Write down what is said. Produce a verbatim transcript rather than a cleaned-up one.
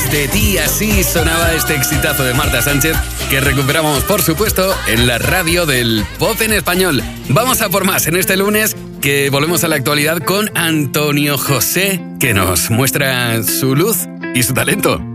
de ti, así sonaba este exitazo de Marta Sánchez, que recuperamos, por supuesto, en la radio del pop en español. Vamos a por más en este lunes, que volvemos a la actualidad con Antonio José, que nos muestra su luz y su talento.